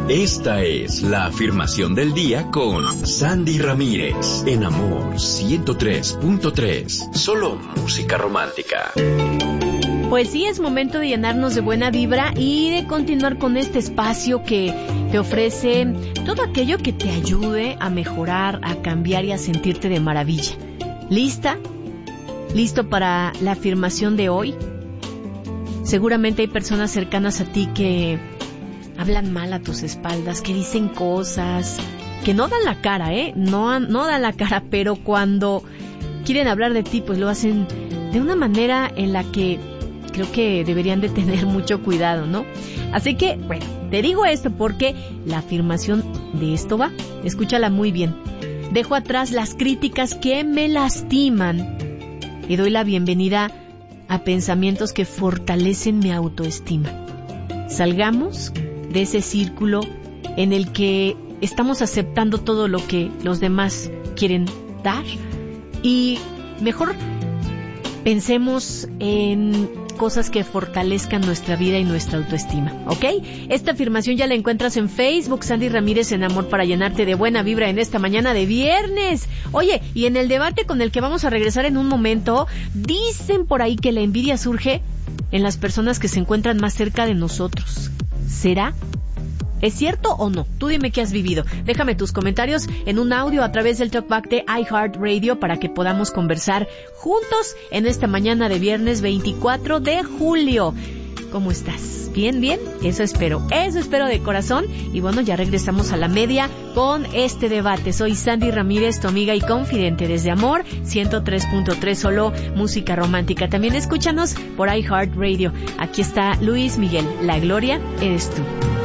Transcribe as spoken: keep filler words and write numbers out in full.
Esta es la afirmación del día con Sandy Ramírez en Amor ciento tres punto tres. Solo música romántica. Pues sí, es momento de llenarnos de buena vibra y de continuar con este espacio que te ofrece todo aquello que te ayude a mejorar, a cambiar y a sentirte de maravilla. ¿Lista? ¿Listo para la afirmación de hoy? Seguramente hay personas cercanas a ti que hablan mal a tus espaldas, que dicen cosas, que no dan la cara, ¿eh? No, no dan la cara, pero cuando quieren hablar de ti, pues lo hacen de una manera en la que creo que deberían de tener mucho cuidado, ¿no? Así que, bueno, te digo esto porque la afirmación de esto va. Escúchala muy bien. Dejo atrás las críticas que me lastiman y doy la bienvenida a pensamientos que fortalecen mi autoestima. Salgamos de ese círculo en el que estamos aceptando todo lo que los demás quieren dar y mejor pensemos en cosas que fortalezcan nuestra vida y nuestra autoestima, ¿ok? Esta afirmación ya la encuentras en Facebook, Sandy Ramírez en Amor, para llenarte de buena vibra en esta mañana de viernes. Oye, y en el debate con el que vamos a regresar en un momento, dicen por ahí que la envidia surge en las personas que se encuentran más cerca de nosotros. ¿Será? ¿Es cierto o no? Tú dime qué has vivido. Déjame tus comentarios en un audio a través del talkback de iHeartRadio para que podamos conversar juntos en esta mañana de viernes veinticuatro de julio. ¿Cómo estás? ¿Bien, bien? Eso espero. Eso espero de corazón. Y bueno, ya regresamos a la media con este debate. Soy Sandy Ramírez, tu amiga y confidente desde Amor ciento tres punto tres, solo música romántica. También escúchanos por iHeartRadio. Aquí está Luis Miguel. La gloria eres tú.